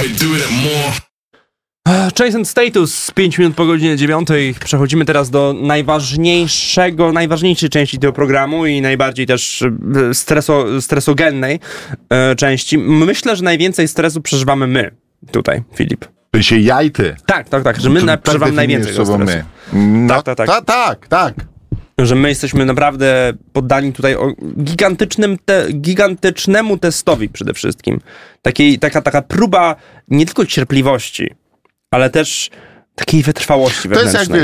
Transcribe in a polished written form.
Chase and Status, 5 minut po godzinie 9. Przechodzimy teraz do najważniejszej części tego programu i najbardziej też stresogennej części. Myślę, że najwięcej stresu przeżywamy my tutaj, Filip. To się jajty. Tak, że my przeżywamy najwięcej tego stresu. My. No, tak. Że my jesteśmy naprawdę poddani tutaj gigantycznemu testowi przede wszystkim. Taka próba nie tylko cierpliwości, ale też takiej wytrwałości wewnętrznej. To jest jak,